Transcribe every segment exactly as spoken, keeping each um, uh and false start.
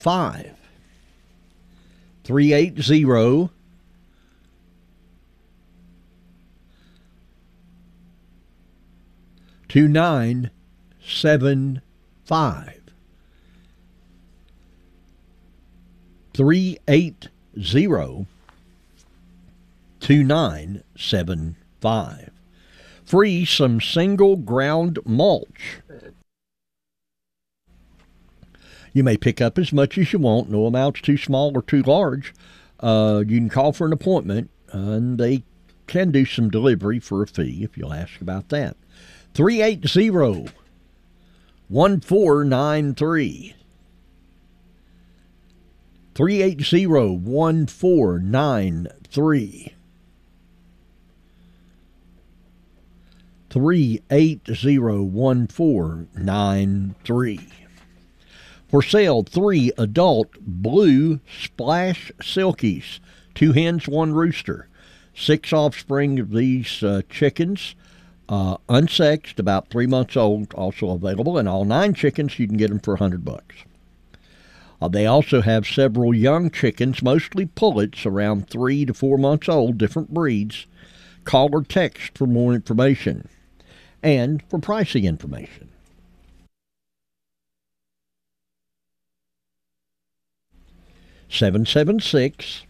five. three eight zero, two nine seven five. three eight zero, two nine seven five. Free some single ground mulch. You may pick up as much as you want. No amount's too small or too large. Uh, you can call for an appointment, uh, and they can do some delivery for a fee if you'll ask about that. three eight zero, one four nine three. three eight zero, one four nine three. three eight zero, one four nine three. For sale, three adult blue splash silkies, two hens, one rooster. Six offspring of these uh, chickens, uh, unsexed, about three months old, also available. And all nine chickens, you can get them for one hundred bucks. Uh, they also have several young chickens, mostly pullets, around three to four months old, different breeds. Call or text for more information and for pricing information. seven seven six,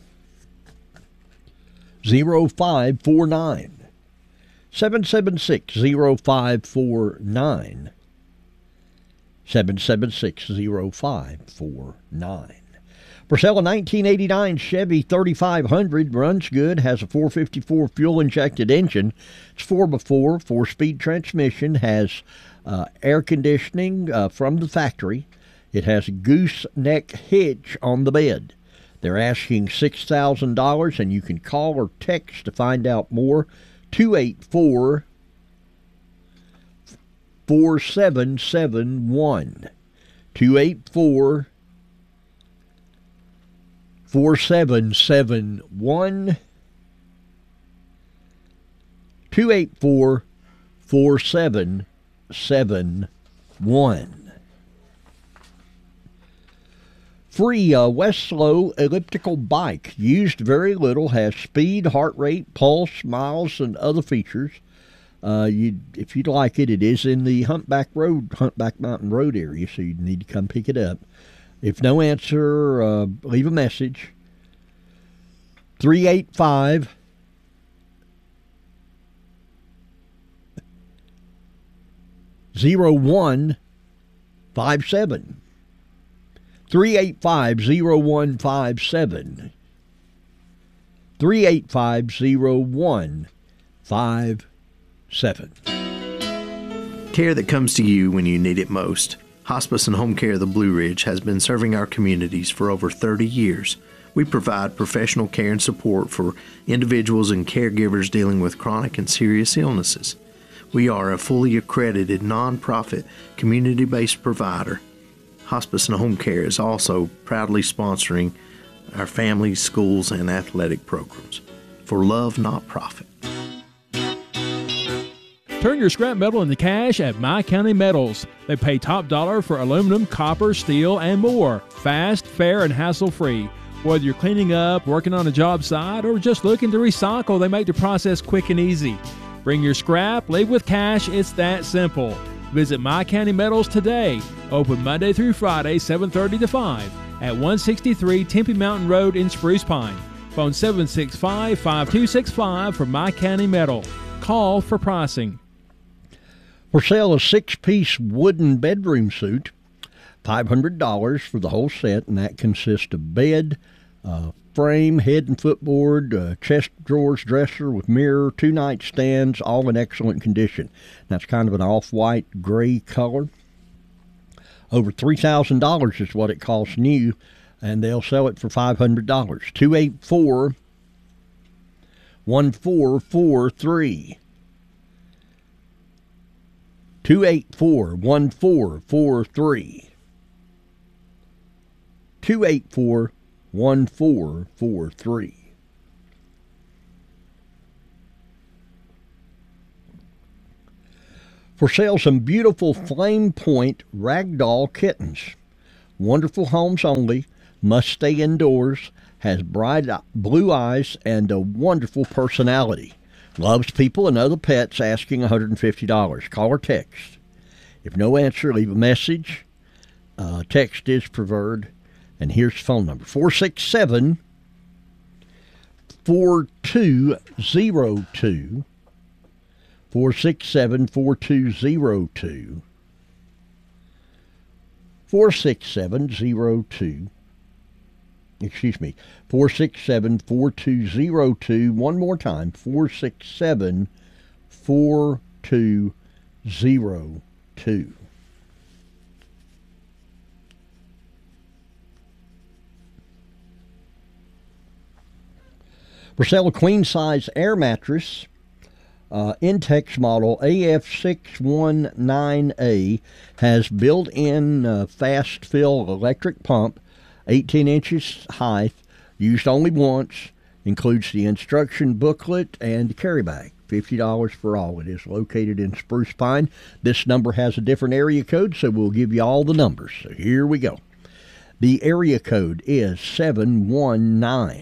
zero five four nine. seven seven six, zero five four nine. seven seven six, zero five four nine. For sale, a nineteen eighty-nine Chevy thirty-five hundred, runs good, has a four fifty-four fuel-injected engine. It's four by four, four-speed transmission, has uh, air conditioning uh, from the factory. It has a gooseneck hitch on the bed. They're asking six thousand dollars, and you can call or text to find out more. two eight four, four seven seven one. two eight four, four seven seven one. two eight four, four seven seven one. Free uh, Westlow elliptical bike, used very little, has speed, heart rate, pulse, miles, and other features. Uh, you, if you'd like it, it is in the Humpback Road, Humpback Mountain Road area, so you need to come pick it up. If no answer, uh, leave a message. three eight five, zero one five seven. three eight five, zero one five seven. three eight five, zero one five seven. Care that comes to you when you need it most. Hospice and Home Care of the Blue Ridge has been serving our communities for over thirty years. We provide professional care and support for individuals and caregivers dealing with chronic and serious illnesses. We are a fully accredited, nonprofit, community-based provider. Hospice and Home Care is also proudly sponsoring our families, schools, and athletic programs. For love, not profit. Turn your scrap metal into cash at My County Metals. They pay top dollar for aluminum, copper, steel, and more. Fast, fair, and hassle-free. Whether you're cleaning up, working on a job site, or just looking to recycle, they make the process quick and easy. Bring your scrap, leave with cash. It's that simple. Visit My County Metals today. Open Monday through Friday, seven thirty to five at one sixty-three Tempe Mountain Road in Spruce Pine. Phone seven six five, five two six five for My County Metal. Call for pricing. For sale, a six-piece wooden bedroom suit, five hundred dollars for the whole set, and that consists of bed, uh, frame, head and footboard, uh, chest drawers, dresser with mirror, two nightstands, all in excellent condition. That's kind of an off-white gray color. Over three thousand dollars is what it costs new, and they'll sell it for five hundred dollars. two eight four, one four four three. two eight four, one four four three. two eight four, one four four three. For sale, some beautiful Flame Point ragdoll kittens. Wonderful homes only, must stay indoors, has bright blue eyes, and a wonderful personality. Loves people and other pets, asking one hundred fifty dollars. Call or text. If no answer, leave a message. Uh, text is preferred. And here's the phone number, four six seven, four two zero two, four six seven, four two zero two, four six seven zero two, excuse me, four six seven, four two zero two, one more time, four six seven, four two zero two. For sale, a queen-size air mattress, uh, Intex model A F six nineteen A, has built-in uh, fast-fill electric pump, eighteen inches high, used only once, includes the instruction booklet and carry bag. fifty dollars for all. It is located in Spruce Pine. This number has a different area code, so we'll give you all the numbers. So here we go. The area code is seven one nine.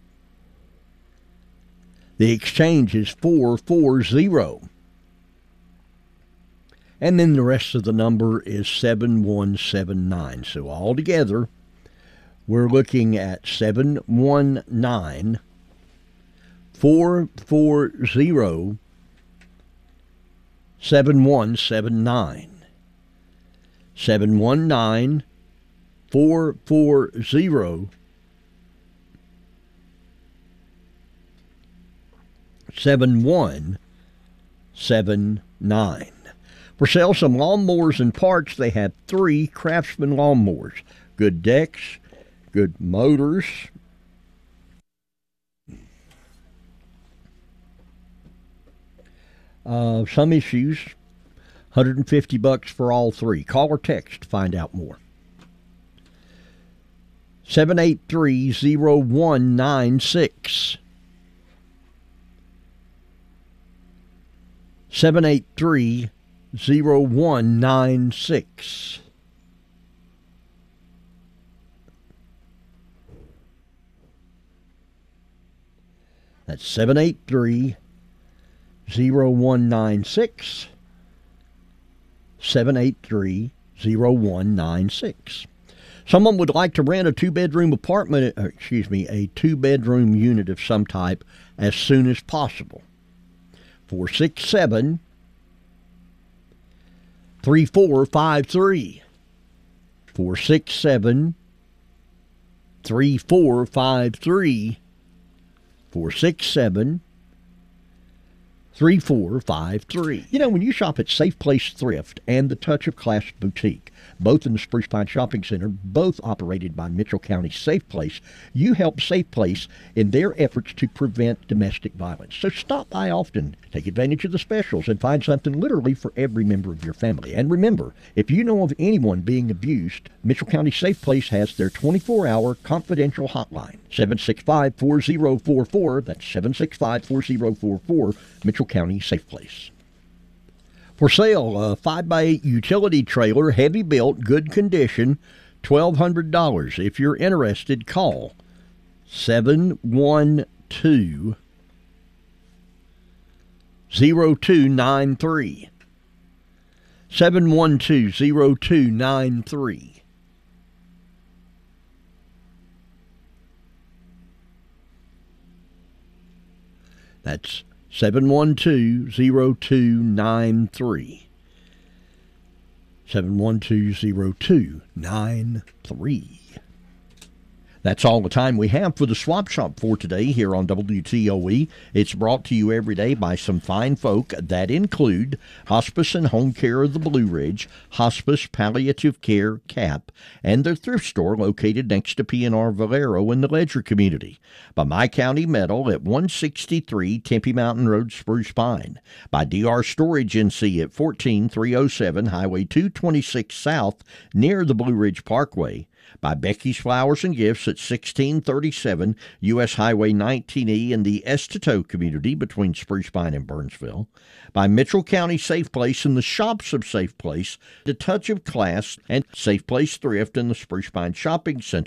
The exchange is four four zero. And then the rest of the number is seven one seven nine. So altogether, we're looking at seven one nine, four four zero, seven one seven nine. seven one nine, four four zero, seven one seven nine. For sale, some lawnmowers and parts. They have three Craftsman lawnmowers. Good decks, good motors. Uh, some issues. one hundred fifty bucks for all three. Call or text to find out more. seven eight three, zero one nine six. seven eight three, zero one nine six. That's seven eight three, zero one nine six. seven eight three, zero one nine six. Someone would like to rent a two-bedroom apartment, or excuse me, a two-bedroom unit of some type as soon as possible. four six seven, three four five three. four six seven, three four five three. four six seven, three four five three. You know, when you shop at Safe Place Thrift and the Touch of Class Boutique, both in the Spruce Pine Shopping Center, both operated by Mitchell County Safe Place, you help Safe Place in their efforts to prevent domestic violence. So stop by often, take advantage of the specials, and find something literally for every member of your family. And remember, if you know of anyone being abused, Mitchell County Safe Place has their twenty-four hour confidential hotline, seven six five, four zero four four. That's seven six five, four zero four four, Mitchell County Safe Place. For sale, a five by eight utility trailer, heavy built, good condition, twelve hundred dollars. If you're interested, call seven one two, zero two nine three. seven one two, zero two nine three. That's seven one two, zero two nine three. seven one two, zero two nine three. That's all the time we have for the Swap Shop for today here on W T O E. It's brought to you every day by some fine folk that include Hospice and Home Care of the Blue Ridge, Hospice Palliative Care, C A P, and their thrift store located next to P and R Valero in the Ledger community. By My County Metal at one sixty-three Tempe Mountain Road, Spruce Pine. By D R Storage N C at fourteen three oh seven Highway two twenty-six South near the Blue Ridge Parkway. By Becky's Flowers and Gifts at sixteen thirty-seven U S Highway nineteen E in the Estateau community between Spruce Pine and Burnsville. By Mitchell County Safe Place and the Shops of Safe Place, The Touch of Class, and Safe Place Thrift in the Spruce Pine Shopping Center.